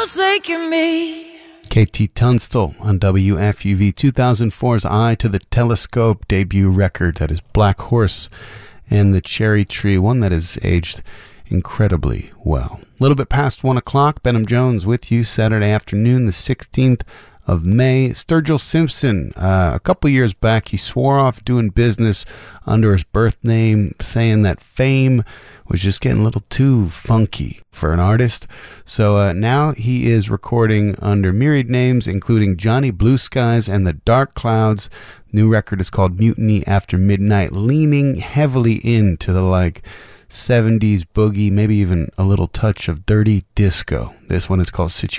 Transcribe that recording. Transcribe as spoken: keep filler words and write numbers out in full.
forsaken me. K T Tunstall on W F U V, two thousand four's Eye to the Telescope debut record. That is Black Horse and the Cherry Tree, one that has aged incredibly well. A little bit past one o'clock, Benham Jones with you Saturday afternoon, the sixteenth of May. Sturgill Simpson, uh, a couple years back, he swore off doing business under his birth name, saying that fame was just getting a little too funky for an artist. So uh, now he is recording under myriad names, including Johnny Blue Skies and the Dark Clouds. New record is called Mutiny After Midnight, leaning heavily into the like seventies boogie, maybe even a little touch of dirty disco. This one is called Situation.